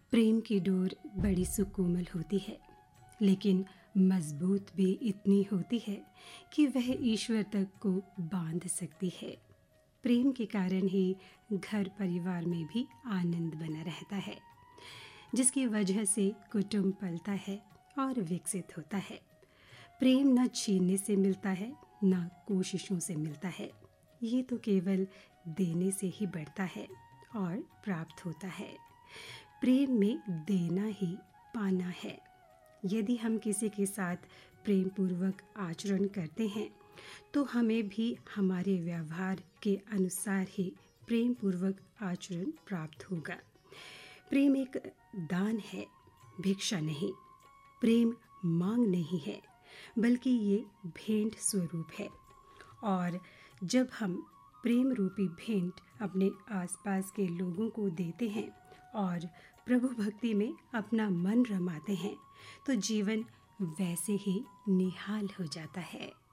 प्रेम की डोर बड़ी सुकोमल होती है, लेकिन मजबूत भी इतनी होती है कि वह ईश्वर तक को बांध सकती है। प्रेम के कारण ही घर परिवार में भी आनंद बना रहता है, जिसकी वजह से कुटुंब पलता है और विकसित होता है। प्रेम न छीनने से मिलता है, न कोशिशों से मिलता है। ये तो केवल देने से ही बढ़ता है और प्राप्त होता है। प्रेम में देना ही पाना है। यदि हम किसी के साथ प्रेम पूर्वक आचरण करते हैं तो हमें भी हमारे व्यवहार के अनुसार ही प्रेम पूर्वक आचरण प्राप्त होगा। प्रेम एक दान है, भिक्षा नहीं। प्रेम मांग नहीं है, बल्कि ये भेंट स्वरूप है। और जब हम प्रेम रूपी भेंट अपने आसपास के लोगों को देते हैं और प्रभु भक्ति में अपना मन रमाते हैं तो जीवन वैसे ही निहाल हो जाता है।